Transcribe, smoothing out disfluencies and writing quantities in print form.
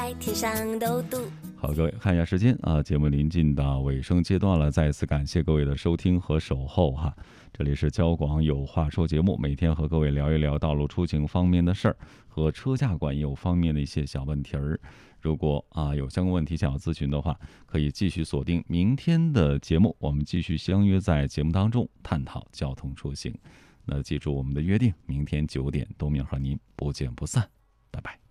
在天上都堵。 好，各位看一下时间啊，节目临近到尾声阶段了，再一次感谢各位的收听和守候哈。这里是交广有话说节目，每天和各位聊一聊道路出行方面的事儿和车驾管有方面的一些小问题儿。如果有相关问题想要咨询的话，可以继续锁定明天的节目，我们继续相约在节目当中探讨交通出行。那记住我们的约定，明天9点，东明和您不见不散，拜拜。